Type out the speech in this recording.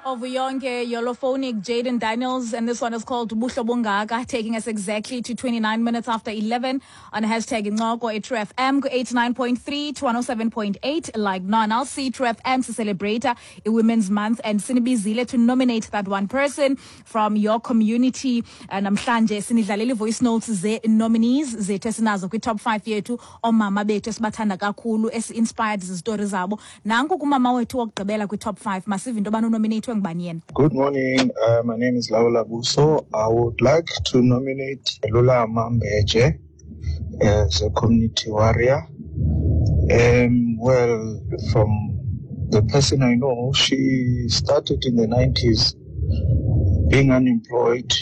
Over Yonke, Yolophonic, Jaden Daniels, and this one is called Buhlo Bungaka, taking us exactly to 29 minutes after 11 on hashtag Ngoko at True FM, 89.3 to 107.8, like non-LC, True FM to celebrate a Women's Month, and sinibizile to nominate that one person from your community. Namhlanje sinidlalele voice notes ze nominees zethu esinazo kwi-top 5 yethu omama bethu esibathanda kakhulu esi-inspired zizitori zabo. Nanku kumama wethu wokugqibela kwi-top 5, masive into banonominate. Good morning. My name is Laula Buso. I would like to nominate Lula Mambeje as a community warrior. Well, from the person I know, she started in the 90s being unemployed.